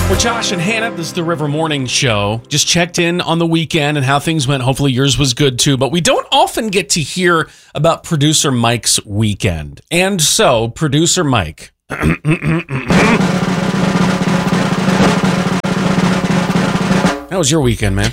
We're Josh and Hannah. This is the River Morning Show. Just checked in on the weekend and how things went. Hopefully yours was good too. But we don't often get to hear about producer Mike's weekend. And so, producer Mike. How was your weekend, man?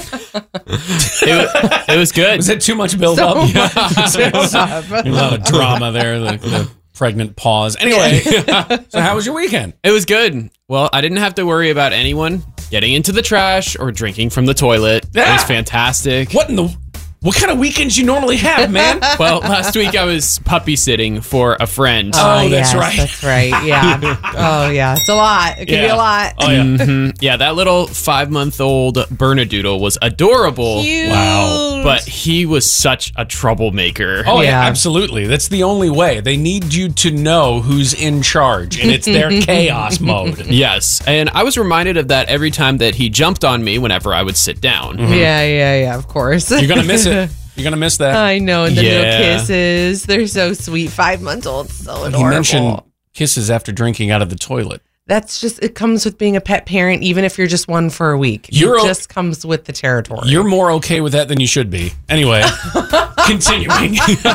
It was good. Was it too much build-up? A lot of drama there. The pregnant pause. Anyway, so how was your weekend? It was good. Well, I didn't have to worry about anyone getting into the trash or drinking from the toilet. It was fantastic. What kind of weekends you normally have, man? Well, last week I was puppy sitting for a friend. Oh, that's right. That's right. Yeah. Oh, yeah. It's a lot. It can be a lot. Oh, yeah. Mm-hmm. Yeah, that little 5-month-old Bernedoodle was adorable. Cute. Wow. But he was such a troublemaker. Oh, yeah, Yeah. absolutely. That's the only way. They need you to know who's in charge, and it's their chaos mode. Yes, and I was reminded of that every time that he jumped on me whenever I would sit down. Yeah, of course. You're going to miss it. You're going to miss that. I know. And the Yeah. little kisses. They're so sweet. 5-month-old. So adorable. He mentioned kisses after drinking out of the toilet. That's just, it comes with being a pet parent, even if you're just one for a week. It just comes with the territory. You're more okay with that than you should be. Anyway, continuing.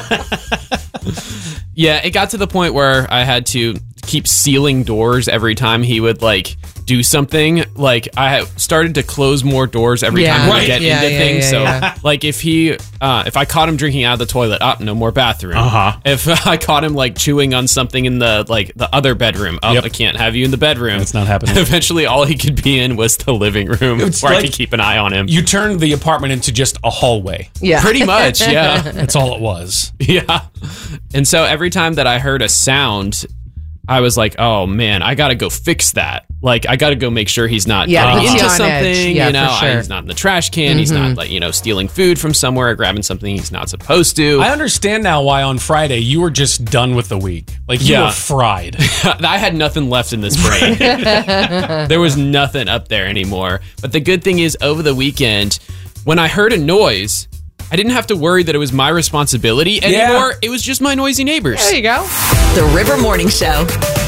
Yeah, it got to the point where I had to keep sealing doors every time he would do something. I started to close more doors every time he would get into things. If I caught him drinking out of the toilet, no more bathroom. If I caught him chewing on something in the other bedroom, I can't have you in the bedroom. That's not happening. Eventually, all he could be in was the living room, where I could keep an eye on him. You turned the apartment into just a hallway. Yeah. Pretty much, yeah. That's all it was. Yeah. And so every time that I heard a sound, I was like, oh man, I gotta go fix that. I gotta go make sure he's not getting puts you into on something, edge. Yeah, for sure. He's not in the trash can, he's not stealing food from somewhere or grabbing something he's not supposed to. I understand now why on Friday you were just done with the week. You were fried. I had nothing left in this brain. There was nothing up there anymore. But the good thing is, over the weekend, when I heard a noise, I didn't have to worry that it was my responsibility anymore. It was just my noisy neighbors. There you go. The River Morning Show.